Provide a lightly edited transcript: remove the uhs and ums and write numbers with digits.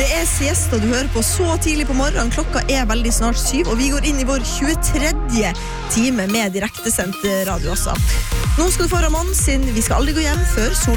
Det siesta du hører på så tidlig på morgenen. Klokka veldig snart 7, og vi går inn i vår 23. time med direktesendt radio også. Nå skal du få Ramon sin Vi skal aldri gå hjem før sol.